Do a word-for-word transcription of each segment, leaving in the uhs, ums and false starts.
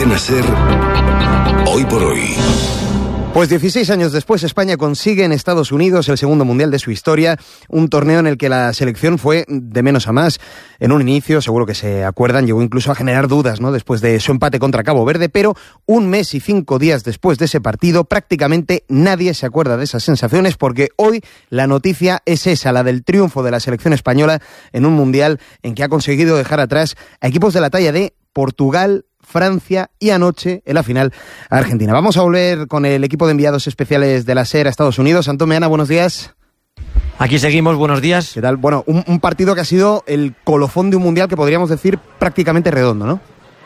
Cadena SER, hoy por hoy. Pues dieciséis años después, España consigue en Estados Unidos el segundo mundial de su historia, un torneo en el que la selección fue de menos a más. En un inicio, seguro que se acuerdan, llegó incluso a generar dudas, ¿no?, después de su empate contra Cabo Verde, pero un mes y cinco días después de ese partido, prácticamente nadie se acuerda de esas sensaciones, porque hoy la noticia es esa, la del triunfo de la selección española en un mundial en que ha conseguido dejar atrás a equipos de la talla de Portugal, Francia y anoche, en la final, a Argentina. Vamos a volver con el equipo de enviados especiales de la SER a Estados Unidos. Antón Meana, buenos días. Aquí seguimos, buenos días. ¿Qué tal? Bueno, un, un partido que ha sido el colofón de un mundial que podríamos decir prácticamente redondo, ¿no?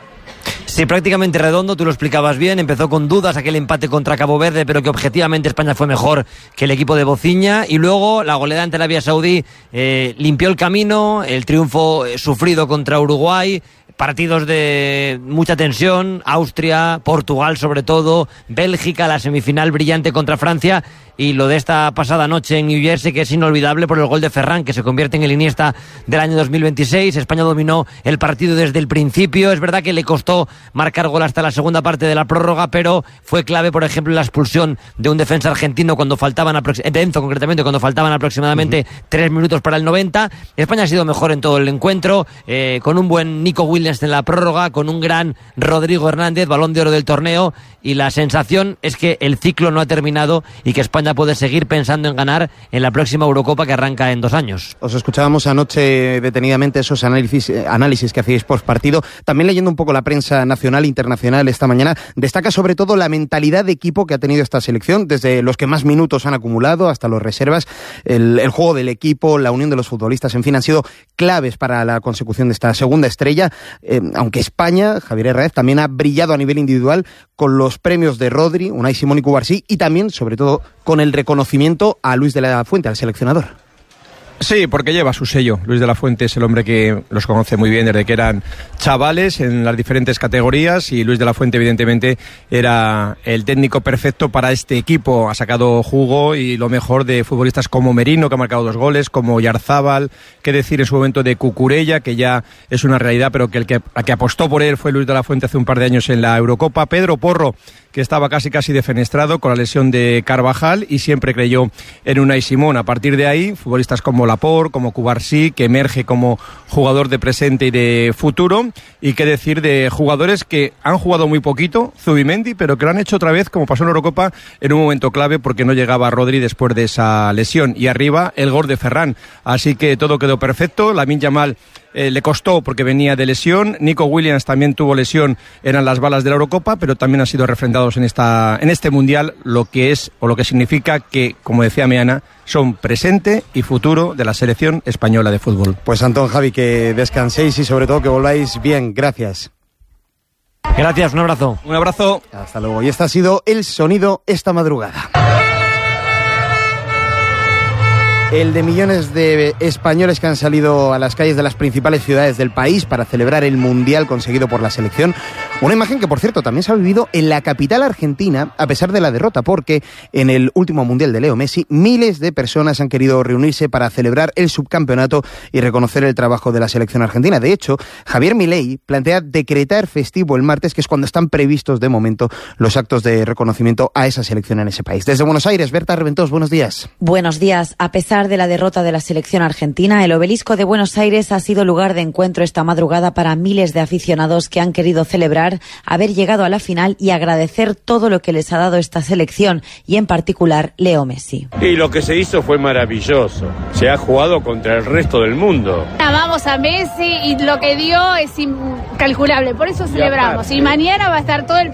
Sí, prácticamente redondo, tú lo explicabas bien, empezó con dudas aquel empate contra Cabo Verde, pero que objetivamente España fue mejor que el equipo de Bociña, y luego la goleada ante Arabia Saudí eh, limpió el camino, el triunfo eh, sufrido contra Uruguay, partidos de mucha tensión, Austria, Portugal sobre todo, Bélgica, la semifinal brillante contra Francia, y lo de esta pasada noche en New Jersey, que es inolvidable por el gol de Ferran, que se convierte en el Iniesta del año dos mil veintiséis. España dominó el partido desde el principio. Es verdad que le costó marcar gol hasta la segunda parte de la prórroga, pero fue clave, por ejemplo, la expulsión de un defensa argentino cuando faltaban, de Enzo concretamente, cuando faltaban aproximadamente uh-huh. tres minutos para el noventa. España ha sido mejor en todo el encuentro, eh, con un buen Nico Williams en la prórroga, con un gran Rodrigo Hernández, balón de oro del torneo, y la sensación es que el ciclo no ha terminado y que España puede seguir pensando en ganar en la próxima Eurocopa que arranca en dos años. Os escuchábamos anoche detenidamente esos análisis, análisis que hacíais post partido. También leyendo un poco la prensa nacional e internacional esta mañana, destaca sobre todo la mentalidad de equipo que ha tenido esta selección, desde los que más minutos han acumulado hasta los reservas, el, el juego del equipo, la unión de los futbolistas, en fin, han sido claves para la consecución de esta segunda estrella, eh, aunque España, Javier Herráez, también ha brillado a nivel individual con los premios de Rodri, Unai Simón y Cubarsí, y también, sobre todo, con el reconocimiento a Luis de la Fuente, al seleccionador. Sí, porque lleva su sello. Luis de la Fuente es el hombre que los conoce muy bien desde que eran chavales en las diferentes categorías, y Luis de la Fuente evidentemente era el técnico perfecto para este equipo. Ha sacado jugo y lo mejor de futbolistas como Merino, que ha marcado dos goles, como Yarzábal, qué decir en su momento de Cucurella, que ya es una realidad, pero que el que, la que apostó por él fue Luis de la Fuente hace un par de años en la Eurocopa. Pedro Porro, que estaba casi casi defenestrado con la lesión de Carvajal, y siempre creyó en Unai Simón. A partir de ahí, futbolistas como Laporte, como Cubarsí, que emerge como jugador de presente y de futuro, y qué decir de jugadores que han jugado muy poquito, Zubimendi, pero que lo han hecho otra vez, como pasó en la Eurocopa, en un momento clave, porque no llegaba Rodri después de esa lesión. Y arriba, el gol de Ferran. Así que todo quedó perfecto. Lamine Yamal Eh, le costó porque venía de lesión. Nico Williams también tuvo lesión, eran las balas de la Eurocopa, pero también han sido refrendados en esta en este mundial, lo que es o lo que significa que, como decía Meana, son presente y futuro de la selección española de fútbol. Pues Antón, Javi, que descanséis y sobre todo que volváis bien. Gracias. Gracias, un abrazo. Un abrazo. Hasta luego. Y este ha sido el sonido esta madrugada. El de millones de españoles que han salido a las calles de las principales ciudades del país para celebrar el mundial conseguido por la selección. Una imagen que, por cierto, también se ha vivido en la capital argentina, a pesar de la derrota, porque en el último mundial de Leo Messi, miles de personas han querido reunirse para celebrar el subcampeonato y reconocer el trabajo de la selección argentina. De hecho, Javier Milei plantea decretar festivo el martes, que es cuando están previstos de momento los actos de reconocimiento a esa selección en ese país. Desde Buenos Aires, Berta Reventós, buenos días. Buenos días. A pesar de la derrota de la selección argentina, el Obelisco de Buenos Aires ha sido lugar de encuentro esta madrugada para miles de aficionados que han querido celebrar haber llegado a la final y agradecer todo lo que les ha dado esta selección, y en particular Leo Messi. Y lo que se hizo fue maravilloso. Se ha jugado contra el resto del mundo. Amamos a Messi y lo que dio es incalculable, por eso celebramos. Y mañana va a estar todo el